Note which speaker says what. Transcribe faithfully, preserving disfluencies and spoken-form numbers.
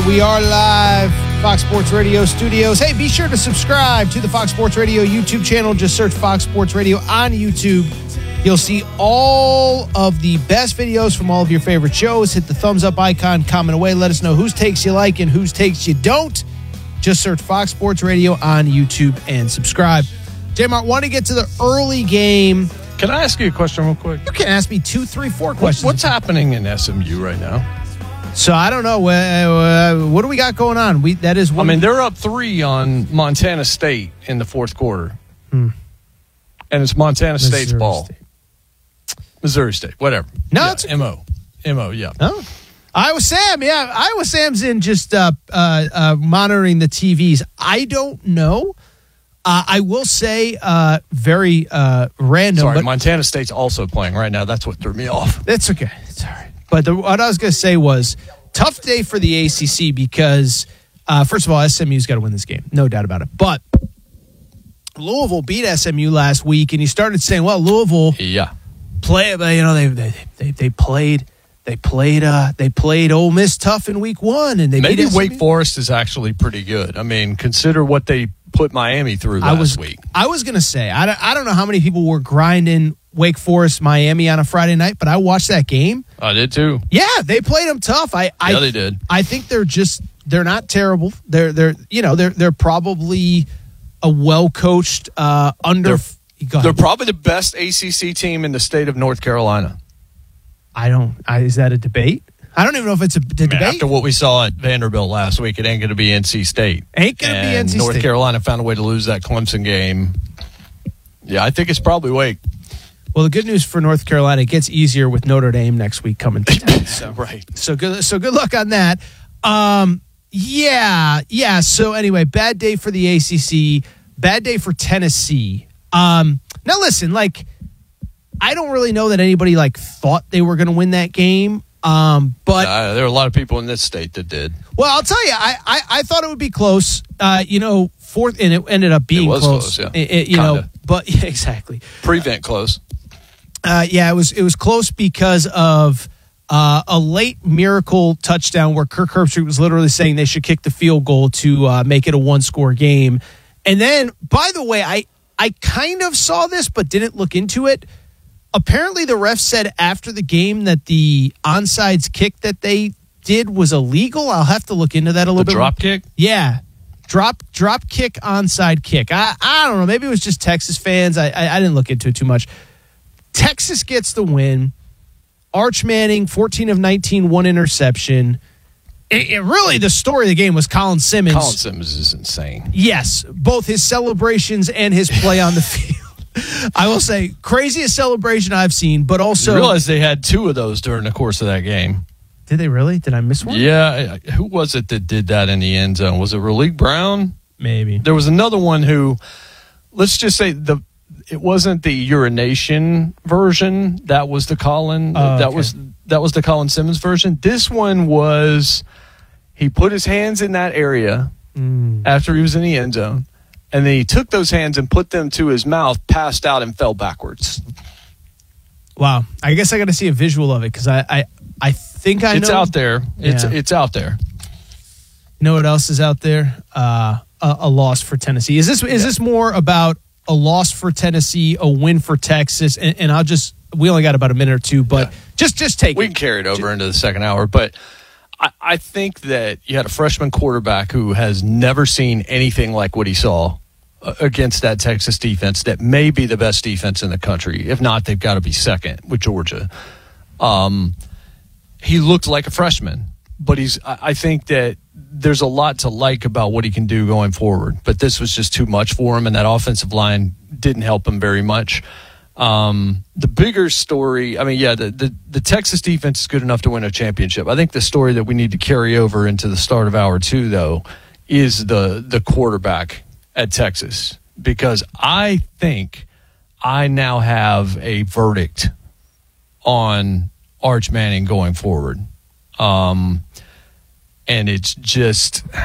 Speaker 1: We are live, Fox Sports Radio studios. Hey, be sure to subscribe to the Fox Sports Radio YouTube channel. Just search Fox Sports Radio on YouTube. You'll see all of the best videos from all of your favorite shows. Hit the thumbs up icon, comment away. Let us know whose takes you like and whose takes you don't. Just search Fox Sports Radio on YouTube and subscribe. J-Mart, want to get to the early game.
Speaker 2: Can I ask you a question real quick?
Speaker 1: You can ask me two, three, four questions.
Speaker 2: What's happening in S M U right now?
Speaker 1: So I don't know. Uh, what do we got going on? We that is. One
Speaker 2: I mean, they're up three on Montana State in the fourth quarter,
Speaker 1: hmm.
Speaker 2: and it's Montana
Speaker 1: Missouri
Speaker 2: State's ball.
Speaker 1: State.
Speaker 2: Missouri State, whatever.
Speaker 1: No,
Speaker 2: yeah,
Speaker 1: it's
Speaker 2: M O, M O, yeah.
Speaker 1: Oh, Iowa Sam, yeah, Iowa Sam's in just uh, uh, uh, monitoring the T Vs. I don't know. Uh, I will say, uh, very uh, random.
Speaker 2: Sorry,
Speaker 1: but
Speaker 2: Montana State's also playing right now. That's what threw me off.
Speaker 1: That's okay. It's all right. But the, what I was going to say was, tough day for the A C C because, uh, first of all, S M U's got to win this game. No doubt about it. But Louisville beat S M U last week, and you started saying, well, Louisville
Speaker 2: yeah.
Speaker 1: play, you know, they they they, they played they played uh, they played Ole Miss tough in week one, and they
Speaker 2: maybe
Speaker 1: beat S M U.
Speaker 2: Wake Forest is actually pretty good. I mean, consider what they put Miami through last
Speaker 1: I was,
Speaker 2: week.
Speaker 1: I was going to say, I don't, I don't know how many people were grinding Wake Forest, Miami on a Friday night, but I watched that game.
Speaker 2: I did too.
Speaker 1: Yeah, they played them tough. I, I
Speaker 2: yeah, they did.
Speaker 1: I think they're just they're not terrible. They're they're you know they're they're probably a well coached uh, under.
Speaker 2: They're, they're probably the best A C C team in the state of North Carolina.
Speaker 1: I don't. I, is that a debate? I don't even know if it's a d-
Speaker 2: I mean,
Speaker 1: debate.
Speaker 2: after what we saw at Vanderbilt last week, it ain't going to be N C State.
Speaker 1: Ain't going to be N C
Speaker 2: North
Speaker 1: State.
Speaker 2: Carolina found a way to lose that Clemson game. Yeah, I think it's probably Wake.
Speaker 1: Well, the good news for North Carolina, it gets easier with Notre Dame next week coming to town. So.
Speaker 2: Right.
Speaker 1: So good. So good luck on that. Um, yeah, yeah. So anyway, bad day for the A C C. Bad day for Tennessee. Um, now listen, like I don't really know that anybody like thought they were going to win that game. Um, but
Speaker 2: uh, there are a lot of people in this state that did.
Speaker 1: Well, I'll tell you, I I, I thought it would be close. Uh, you know, fourth, and it ended up being
Speaker 2: it was
Speaker 1: close.
Speaker 2: close yeah.
Speaker 1: It, it, you
Speaker 2: Kinda.
Speaker 1: know, but yeah, exactly.
Speaker 2: Prevent close.
Speaker 1: Uh, yeah, it was it was close because of uh, a late miracle touchdown where Kirk Herbstreit was literally saying they should kick the field goal to uh, make it a one score game. And then, by the way, I I kind of saw this but didn't look into it. Apparently, the ref said after the game that the onside kick that they did was illegal. I'll have to look into that a little
Speaker 2: the
Speaker 1: bit.
Speaker 2: Drop kick?
Speaker 1: Yeah. Drop drop kick, onside kick. I, I don't know. Maybe it was just Texas fans. I, I I didn't look into it too much. Texas gets the win. Arch Manning, fourteen of nineteen, one interception. It, it really, the story of the game was Colin Simmons.
Speaker 2: Colin Simmons is insane.
Speaker 1: Yes, both his celebrations and his play on the field. I will say, craziest celebration I've seen, but also...
Speaker 2: You realize they had two of those during the course of that game.
Speaker 1: Did they really? Did I miss one?
Speaker 2: Yeah. Who was it that did that in the end zone? Was it Raleigh Brown?
Speaker 1: Maybe.
Speaker 2: There was another one who, let's just say, the it wasn't the urination version. That was the Colin.
Speaker 1: Oh,
Speaker 2: that
Speaker 1: okay.
Speaker 2: was that was the Colin Simmons version. This one was he put his hands in that area
Speaker 1: mm.
Speaker 2: after he was in the end zone. And then he took those hands and put them to his mouth, passed out, and fell backwards.
Speaker 1: Wow. I guess I got to see a visual of it because I, I, I think I
Speaker 2: it's
Speaker 1: know.
Speaker 2: out there. It's
Speaker 1: Yeah.
Speaker 2: it's out there.
Speaker 1: You know what else is out there? Uh, a, a loss for Tennessee. Is this is
Speaker 2: Yeah.
Speaker 1: this more about a loss for Tennessee, a win for Texas? And, and I'll just we only got about a minute or two, but
Speaker 2: Yeah.
Speaker 1: just just take
Speaker 2: We
Speaker 1: it.
Speaker 2: can carry it over into the second hour, but I, I think that you had a freshman quarterback who has never seen anything like what he saw against that Texas defense that may be the best defense in the country. If not, they've got to be second with Georgia. Um, he looked like a freshman, but he's. I think that there's a lot to like about what he can do going forward, but this was just too much for him, and that offensive line didn't help him very much. Um, the bigger story, I mean, yeah, the, the, the Texas defense is good enough to win a championship. I think the story that we need to carry over into the start of hour two, though, is the the quarterback at Texas, because I think I now have a verdict on Arch Manning going forward. Um, and it's just